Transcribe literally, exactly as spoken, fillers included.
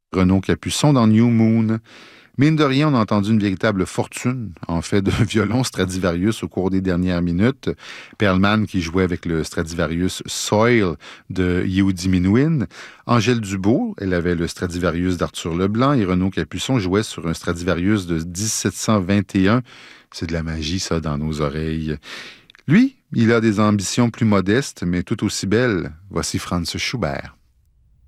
Renaud Capuçon dans New Moon. Mine de rien, on a entendu une véritable fortune, en fait, de violon Stradivarius au cours des dernières minutes. Perlman qui jouait avec le Stradivarius Soil de Yehudi Menuhin. Angèle Dubois, elle avait le Stradivarius d'Arthur Leblanc et Renaud Capuçon jouait sur un Stradivarius de dix-sept cent vingt et un. C'est de la magie, ça, dans nos oreilles. Lui, il a des ambitions plus modestes, mais tout aussi belles. Voici Franz Schubert.